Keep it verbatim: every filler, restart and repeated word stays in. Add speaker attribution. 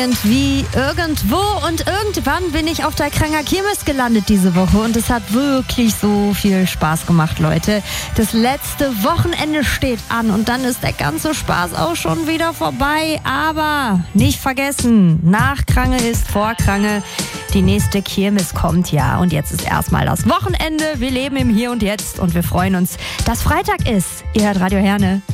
Speaker 1: Wie irgendwo und irgendwann bin ich auf der Kranger Kirmes gelandet diese Woche und es hat wirklich so viel Spaß gemacht, Leute. Das letzte Wochenende steht an und dann ist der ganze Spaß auch schon wieder vorbei. Aber nicht vergessen, nach Krange ist vor Krange. Die nächste Kirmes kommt ja und jetzt ist erstmal das Wochenende. Wir leben im Hier und Jetzt und wir freuen uns, dass Freitag ist. Ihr hört Radio Herne.